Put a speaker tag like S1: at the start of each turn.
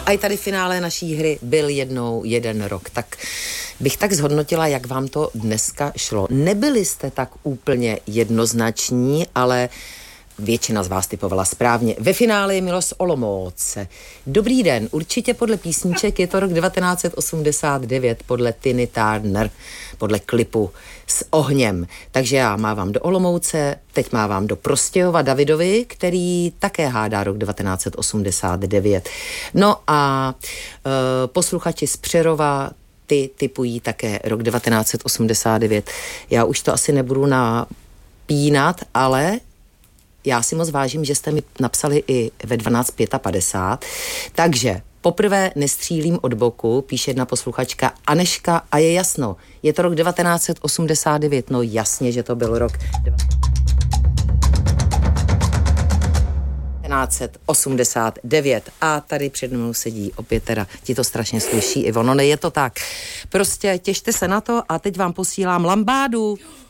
S1: A i tady finále naší hry byl jednou jeden rok. Tak bych tak zhodnotila, jak vám to dneska šlo. Nebyli jste tak úplně jednoznační, ale většina z vás typovala správně. Ve finále je Miloš z Olomouce. Dobrý den, určitě podle písniček je to rok 1989, podle Tina Turner, podle klipu S ohněm. Takže já mávám do Olomouce, teď mávám do Prostějova Davidovi, který také hádá rok 1989. No a posluchači z Přerova, ty typují také rok 1989. Já už to asi nebudu napínat, ale já si moc vážím, že jste mi napsali i ve 12:55. Takže poprvé nestřílím od boku, píše jedna posluchačka Aneška a je jasno, je to rok 1989. No jasně, že to byl rok 1989. A tady před mnou sedí opět teda, ti to strašně slyší, Ivo, no ne, je to tak. Prostě těšte se na to a teď vám posílám lambádu.